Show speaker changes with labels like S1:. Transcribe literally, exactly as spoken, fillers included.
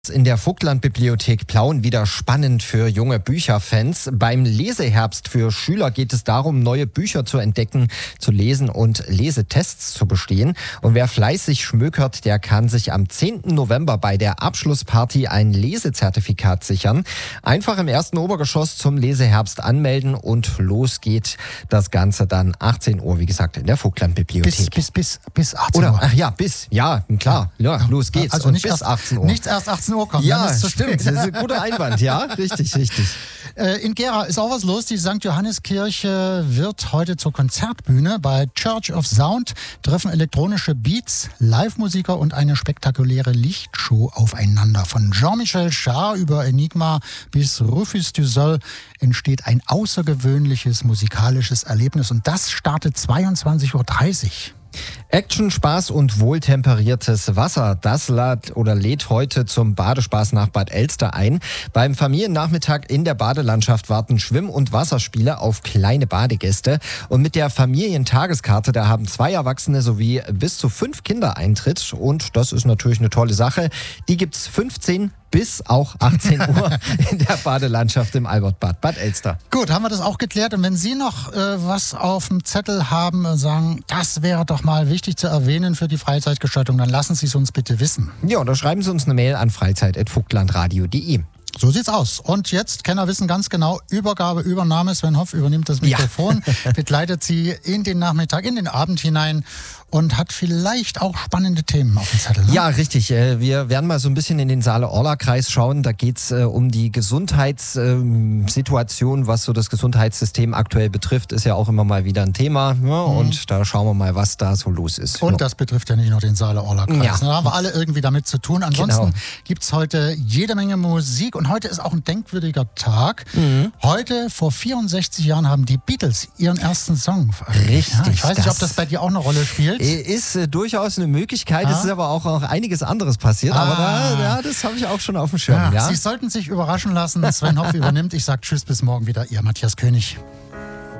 S1: In der Vogtland-Bibliothek Plauen wieder spannend für junge Bücherfans. Beim Leseherbst für Schüler geht es darum, neue Bücher zu entdecken, zu lesen und Lesetests zu bestehen. Und wer fleißig schmökert, der kann sich am zehnten November bei der Abschlussparty ein Lesezertifikat sichern. Einfach im ersten Obergeschoss zum Leseherbst anmelden und los geht das Ganze dann achtzehn Uhr, wie gesagt, in der Vogtland-Bibliothek.
S2: Bis, bis, bis, bis achtzehn Uhr.
S1: Oder, ach ja, bis, ja, klar, ja, los geht's.
S2: Also
S1: und
S2: nicht
S1: bis
S2: erst,
S1: achtzehn Uhr.
S2: Nicht erst achtzehn Uhr kommen.
S1: Ja,
S2: dann ist es zu
S1: stimmt.
S2: spät.
S1: Das ist ein guter Einwand. Ja, richtig, richtig.
S2: Äh, In Gera ist auch was los. Die Sankt Johanneskirche wird heute zur Konzertbühne. Bei Church of Sound treffen elektronische Beats, Live-Musiker und eine spektakuläre Lichtshow aufeinander. Von Jean-Michel Jarre über Enigma bis Rufus du Sol entsteht ein außergewöhnliches musikalisches Erlebnis. Und das startet zweiundzwanzig Uhr dreißig.
S1: Action, Spaß und wohltemperiertes Wasser, das lädt oder lädt heute zum Badespaß nach Bad Elster ein. Beim Familiennachmittag in der Badelandschaft warten Schwimm- und Wasserspiele auf kleine Badegäste. Und mit der Familientageskarte, da haben zwei Erwachsene sowie bis zu fünf Kinder Eintritt. Und das ist natürlich eine tolle Sache. Die gibt's fünfzehn bis auch achtzehn Uhr in der Badelandschaft im Albertbad Bad Elster.
S2: Gut, haben wir das auch geklärt. Und wenn Sie noch äh, was auf dem Zettel haben und sagen, das wäre doch mal wichtig zu erwähnen für die Freizeitgestaltung, dann lassen Sie es uns bitte wissen.
S1: Ja, oder schreiben Sie uns eine Mail an freizeit at vogtlandradio punkt de.
S2: So sieht's aus. Und jetzt, Kenner wissen ganz genau, Übergabe, Übernahme. Sven Hoff übernimmt das Mikrofon, ja. begleitet Sie in den Nachmittag, in den Abend hinein und hat vielleicht auch spannende Themen auf dem Zettel. Ne?
S1: Ja, richtig. Wir werden mal so ein bisschen in den Saale-Orla-Kreis schauen. Da geht's um die Gesundheitssituation, was so das Gesundheitssystem aktuell betrifft, ist ja auch immer mal wieder ein Thema. Ja, mhm. Und da schauen wir mal, was da so los ist.
S2: Und ja. das betrifft ja nicht nur den Saale-Orla-Kreis.
S1: Ja.
S2: Da haben wir alle irgendwie damit zu tun. Ansonsten
S1: genau.
S2: gibt's heute jede Menge Musik. Und heute ist auch ein denkwürdiger Tag. Mhm. Heute, vor vierundsechzig Jahren, haben die Beatles ihren ersten Song veröffentlicht.
S1: Richtig.
S2: Ja, ich weiß nicht, ob das bei dir auch eine Rolle spielt.
S1: Ist äh, durchaus eine Möglichkeit.
S2: Ah.
S1: Es ist aber auch, auch einiges anderes passiert.
S2: Ah.
S1: Aber da, ja, das habe ich auch schon auf dem Schirm.
S2: Ja,
S1: Ja.
S2: Sie sollten sich überraschen lassen. Sven Hoff übernimmt. Ich sage Tschüss, bis morgen wieder. Ihr Matthias König.